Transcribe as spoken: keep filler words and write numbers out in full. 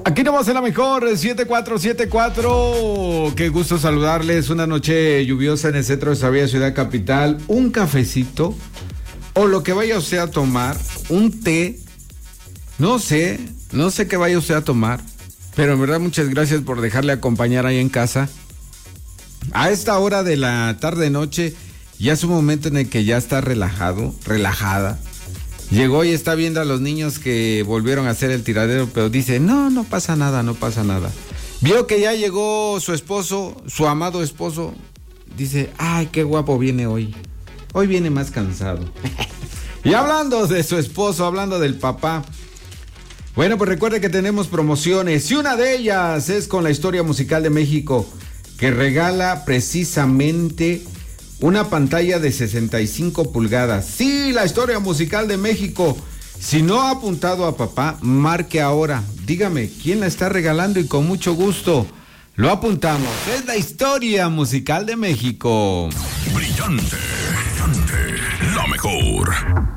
Aquí nomás en la mejor, siete cuatro siete cuatro. Qué gusto saludarles. Una noche lluviosa en el centro de Sabiha, Ciudad Capital. Un cafecito o lo que vaya usted a tomar, un té. No sé, no sé qué vaya usted a tomar, pero en verdad muchas gracias por dejarle acompañar ahí en casa. A esta hora de la tarde-noche ya es un momento en el que ya está relajado, relajada. Llegó y está viendo a los niños que volvieron a hacer el tiradero, pero dice, no, no pasa nada, no pasa nada. Vio que ya llegó su esposo, su amado esposo, dice, ay, qué guapo viene hoy. Hoy viene más cansado. Y hablando de su esposo, hablando del papá, bueno, pues recuerde que tenemos promociones y una de ellas es con la Historia Musical de México, que regala precisamente una pantalla de sesenta y cinco pulgadas. Sí, la Historia Musical de México. Si no ha apuntado a papá, marque ahora. Dígame, ¿quién la está regalando? Y con mucho gusto lo apuntamos. Es la Historia Musical de México. Brillante, brillante, la mejor.